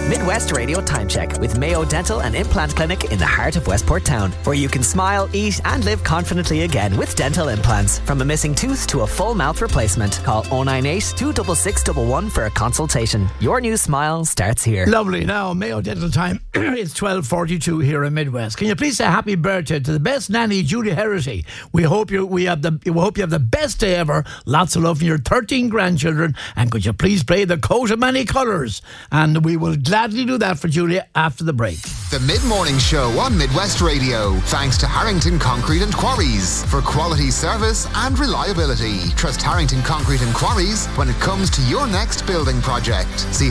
Midwest Radio Time Check with Mayo Dental and Implant Clinic in the heart of Westport Town, where you can smile, eat and live confidently again with dental implants. From a missing tooth to a full mouth replacement. Call 098 266 111 for a consultation. Your new smile starts here. Lovely. Now, Mayo Dental Time. It's 12:42 here in Midwest. Can you please say happy birthday to the best nanny, Judy Heracy? We hope you have the best day ever. Lots of love from your 13 grandchildren. And could you please play the Coat of Many Colours? And we will gladly do that for Julie after the break. The Mid-Morning Show on Midwest Radio. Thanks to Harrington Concrete and Quarries for quality service and reliability. Trust Harrington Concrete and Quarries when it comes to your next building project. See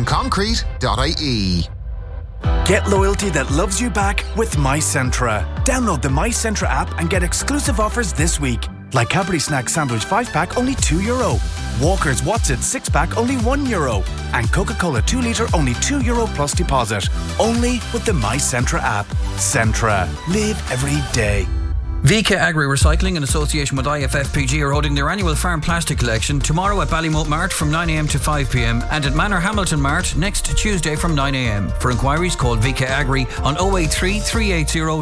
harringtonconcrete.ie. Get loyalty that loves you back with MyCentra. Download the MyCentra app and get exclusive offers this week. Like Cadbury Snack Sandwich 5-pack, only €2. Walker's What's It 6-pack, only €1. And Coca-Cola 2 litre, only €2 plus deposit. Only with the MyCentra app. Centra. Live every day. VK Agri Recycling in association with IFFPG are holding their annual farm plastic collection tomorrow at Ballymote Mart from 9am to 5pm and at Manor Hamilton Mart next Tuesday from 9am. For inquiries, call VK Agri on 083 380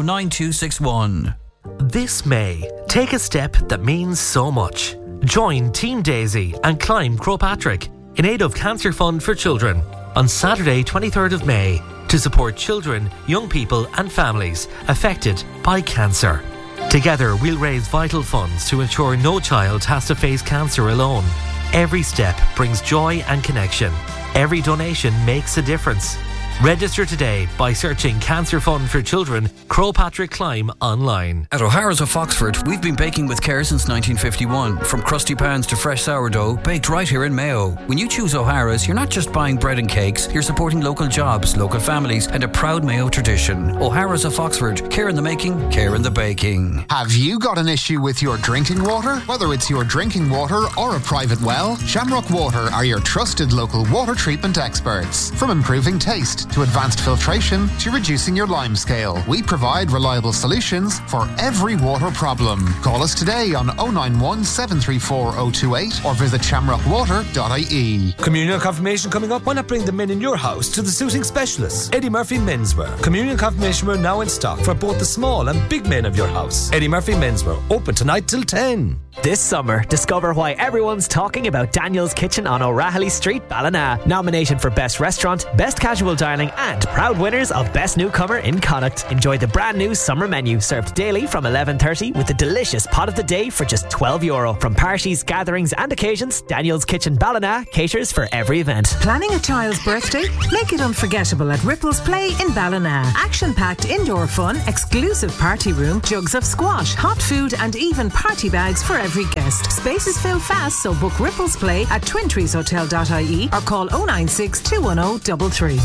9261. This May, take a step that means so much. Join Team Daisy and climb Croagh Patrick in aid of Cancer Fund for Children on Saturday 23rd of May to support children, young people and families affected by cancer. Together we'll raise vital funds to ensure no child has to face cancer alone. Every step brings joy and connection. Every donation makes a difference. Register today by searching Cancer Fund for Children, Croagh Patrick Climb online. At O'Hara's of Foxford, we've been baking with care since 1951. From crusty pans to fresh sourdough, baked right here in Mayo. When you choose O'Hara's, you're not just buying bread and cakes, you're supporting local jobs, local families, and a proud Mayo tradition. O'Hara's of Foxford, care in the making, care in the baking. Have you got an issue with your drinking water? Whether it's your drinking water or a private well, Shamrock Water are your trusted local water treatment experts. From improving taste to advanced filtration to reducing your lime scale, we provide reliable solutions for every water problem. Call us today on 091 734 028 or visit shamrockwater.ie. Communion confirmation coming up. Why not bring the men in your house to the suiting specialist, Eddie Murphy Menswear. Communion confirmation wear now in stock for both the small and big men of your house. Eddie Murphy Menswear, open tonight till 10. This summer, discover why everyone's talking about Daniel's Kitchen on O'Rahilly Street, Ballina. Nominated for Best Restaurant, Best Casual Dining and proud winners of Best Newcomer in Connacht. Enjoy the brand new summer menu served daily from 11:30 with the delicious pot of the day for just €12. From parties, gatherings and occasions, Daniel's Kitchen Ballina caters for every event. Planning a child's birthday? Make it unforgettable at Ripples Play in Ballina. Action-packed indoor fun, exclusive party room, jugs of squash, hot food and even party bags for every guest. Spaces fill fast, so book Ripples Play at twintreeshotel.ie or call 096 210 33.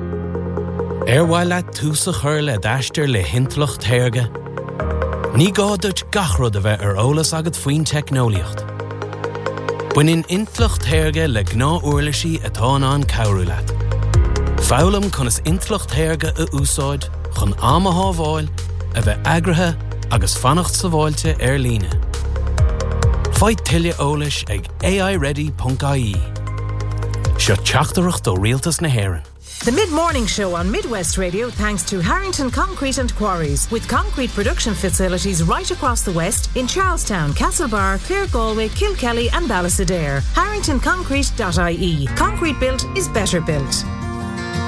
Erwaile túsa chur le d'aistear le hintlocht théirge. Ní gáduit gachrod a bheith ólas agad faoin technoliacht. Buin intlocht théirge le gná uirlisí atá an cabhrú leat. Fálam chun is intlocht théirge a úsáid chun amathá bháil a bheith agrathe agus fannacht sa bháilte líne. Fáid tuile ólis ag aiready.ie. Seo teachtarach do rialtas na hÉireann. The Mid-Morning Show on Midwest Radio thanks to Harrington Concrete and Quarries, with concrete production facilities right across the West in Charlestown, Castlebar, Clare Galway, Kilkelly and Ballysadare. harringtonconcrete.ie. Concrete built is better built.